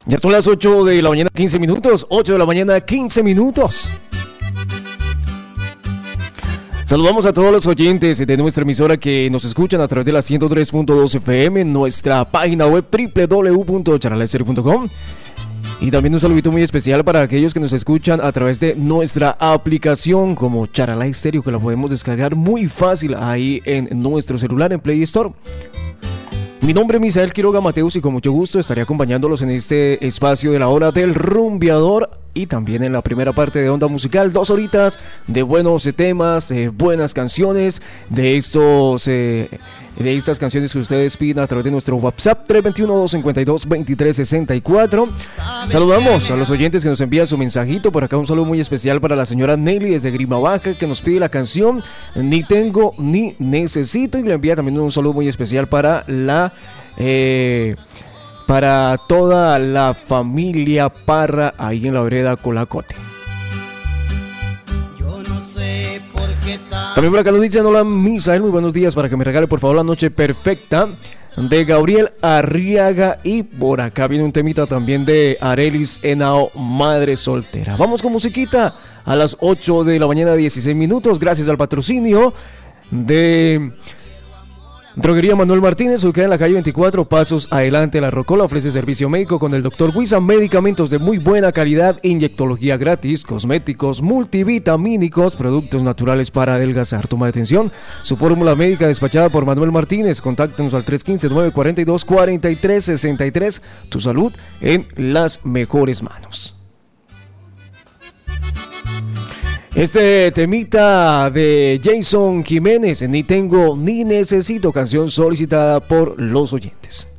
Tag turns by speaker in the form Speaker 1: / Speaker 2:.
Speaker 1: Ya son las 8 de la mañana, 15 minutos. 8 de la mañana, 15 minutos. Saludamos a todos los oyentes de nuestra emisora que nos escuchan a través de la 103.2 FM, nuestra página web www.charalaestereo.com. Y también un saludito muy especial para aquellos que nos escuchan a través de nuestra aplicación como Charalá Estéreo, que la podemos descargar muy fácil ahí en nuestro celular en Play Store. Mi nombre es Misael Quiroga Mateus y con mucho gusto estaré acompañándolos en este espacio de la hora del rumbeador y también en la primera parte de Onda Musical, 2 horitas de buenos temas, de buenas canciones, de estas canciones que ustedes piden a través de nuestro WhatsApp 321-252-2364. Saludamos a los oyentes que nos envían su mensajito. Por acá un saludo muy especial para la señora Nelly desde Grima Baja, que nos pide la canción Ni Tengo Ni Necesito, y le envía también un saludo muy especial para para toda la familia Parra ahí en la vereda Colacote. También por acá nos dicen: hola Misael, muy buenos días, para que me regale por favor La Noche Perfecta de Gabriel Arriaga, y por acá viene un temita también de Arelis Henao, Madre Soltera. Vamos con musiquita a las 8 de la mañana, 16 minutos, gracias al patrocinio de Droguería Manuel Martínez, ubicada en la calle 24, pasos adelante La Rocola. Ofrece servicio médico con el Dr. Huiza, medicamentos de muy buena calidad, inyectología gratis, cosméticos, multivitamínicos, productos naturales para adelgazar. Toma de atención, su fórmula médica despachada por Manuel Martínez. Contáctenos al 315-942-4363. Tu salud en las mejores manos. Este temita de Jason Jiménez, Ni Tengo Ni Necesito, canción solicitada por los oyentes.